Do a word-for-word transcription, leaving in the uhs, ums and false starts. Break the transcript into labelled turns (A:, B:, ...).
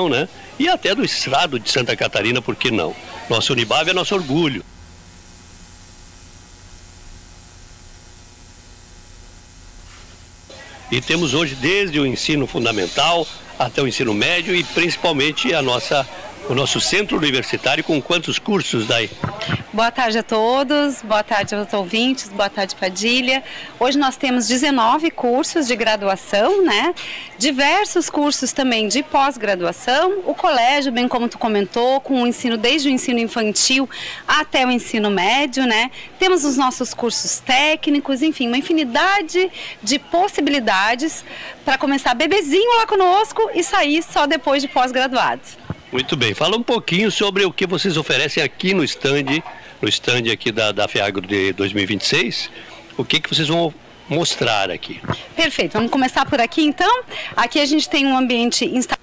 A: região, né? E até do estado de Santa Catarina, por que não? Nossa Unibab é nosso orgulho. E temos hoje desde o ensino fundamental até o ensino médio e principalmente a nossa, o nosso centro universitário, com quantos cursos daí?
B: Boa tarde a todos, boa tarde aos ouvintes, boa tarde Padilha. Hoje nós temos dezenove cursos de graduação, né? Diversos cursos também de pós-graduação, o colégio, bem como tu comentou, com o ensino desde o ensino infantil até o ensino médio, né? Temos os nossos cursos técnicos, enfim, uma infinidade de possibilidades para começar bebezinho lá conosco e sair só depois de pós-graduado.
A: Muito bem, fala um pouquinho sobre o que vocês oferecem aqui no stand, no stand aqui da, da FEAGRO de dois mil e vinte e seis, o que, que vocês vão mostrar aqui.
B: Perfeito, vamos começar por aqui então. Aqui a gente tem um ambiente instalado